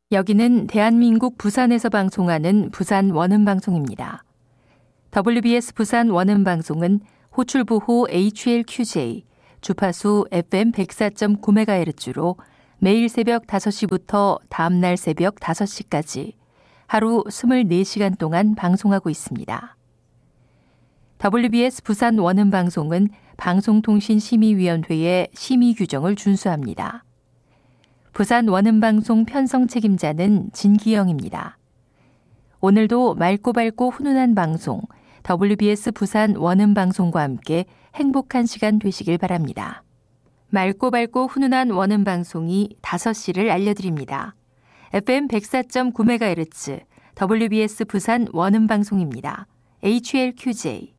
여기는 대한민국 부산에서 방송하는 부산 원음방송입니다. WBS 부산 원음방송은 호출부호 HLQJ, 주파수 FM 104.9MHz로 매일 새벽 5시부터 다음날 새벽 5시까지 하루 24시간 동안 방송하고 있습니다. WBS 부산 원음방송은 방송통신심의위원회의 심의 규정을 준수합니다. 부산 원음방송 편성 책임자는 진기영입니다. 오늘도 맑고 밝고 훈훈한 방송, WBS 부산 원음방송과 함께 행복한 시간 되시길 바랍니다. 맑고 밝고 훈훈한 원음방송이 5시를 알려드립니다. FM 104.9MHz, WBS 부산 원음방송입니다. HLQJ.